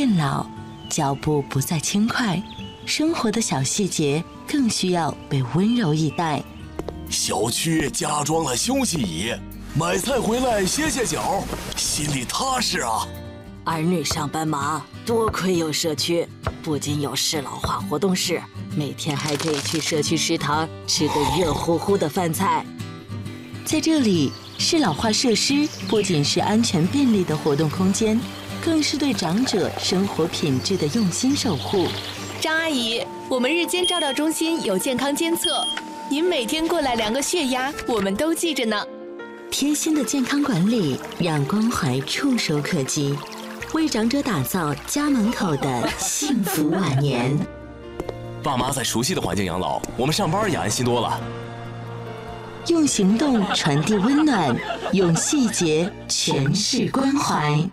变老，脚步不再轻快，生活的小细节更需要被温柔以待。 小区加装了休息椅，买菜回来歇歇脚，心里踏实啊。 儿女上班忙，多亏有社区，不仅有适老化活动室，每天还可以去社区食堂吃个热乎乎的饭菜。 在这里，适老化设施不仅是安全便利的活动空间，更是对长者生活品质的用心守护。 张阿姨，我们日间照料中心有健康监测，您每天过来量个血压，我们都记着呢。 贴心的健康管理，让关怀触手可及，为长者打造家门口的幸福晚年。 爸妈在熟悉的环境养老，我们上班也安心多了。 用行动传递温暖，用细节诠释关怀。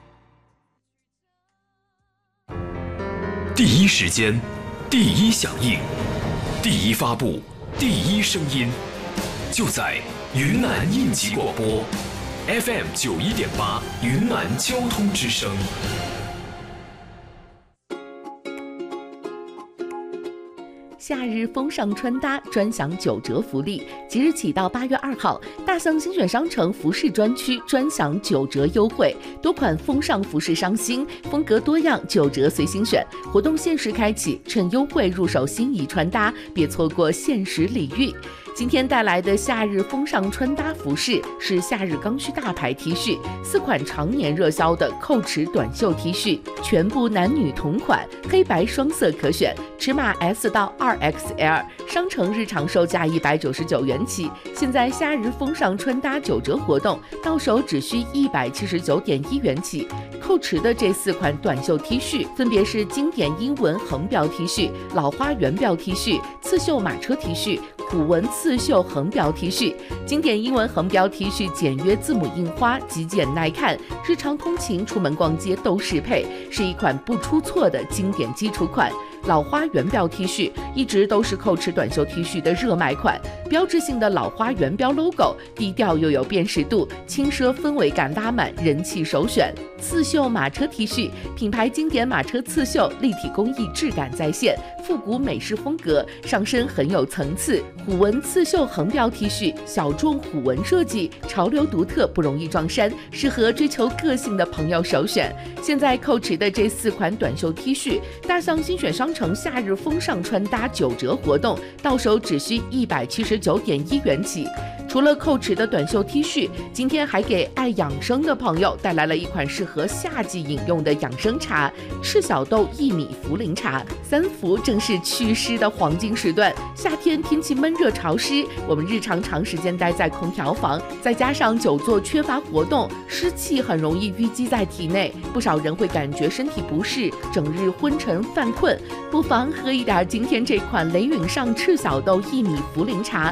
第一时间，第一响应，第一发布，第一声音，就在云南应急广播 FM 91.8云南交通之声。 夏日风尚穿搭专享9折福利，即日起到8月2号，大象精选商城服饰专区专享9折优惠，多款风尚服饰上新，风格多样，9折随心选。活动限时开启，趁优惠入手心仪穿搭，别错过限时礼遇。今天带来的夏日风尚穿搭服饰是夏日刚需大牌 T 恤，4款常年热销的扣尺短袖 T 恤，全部男女同款，黑白双色可选，尺码 S 到2XL， 商城日常售价199元起，现在夏日风尚穿搭9折活动，到手只需179.1元起。扣尺的这4款短袖 T 恤分别是经典英文横标 T 恤、老花圆标 T 恤、刺绣马车 T 恤、虎纹刺绣横标 T 恤。经典英文横标 T 恤简约字母印花，极简耐看，日常通勤出门逛街都适配，是一款不出错的经典基础款。老花圆标 T 恤一直都是扣尺短袖 T 恤的热卖款，标志性的老花圆标 logo， 低调又有辨识度，轻奢氛围感拉满，人气首选。刺绣马车 T 恤，品牌经典马车刺绣，立体工艺质感再现，复古美式风格，上身很有层次。虎纹刺绣横标 T 恤，小众虎纹设计，潮流独特，不容易撞衫，适合追求个性的朋友首选。现在扣尺的这4款短袖 T 恤，大象精选商城夏日风尚穿搭9折活动，到手只需179.1元起。除了扣尺的短袖 T 恤，今天还给爱养生的朋友带来了一款适合夏季饮用的养生茶——赤小豆薏米茯苓茶。3伏正是祛湿的黄金时段，夏天天气闷热潮湿，我们日常长时间待在空调房，再加上久坐缺乏活动，湿气很容易淤积在体内，不少人会感觉身体不适，整日昏沉犯困，不妨喝一点今天这款雷允上赤小豆薏米茯苓茶，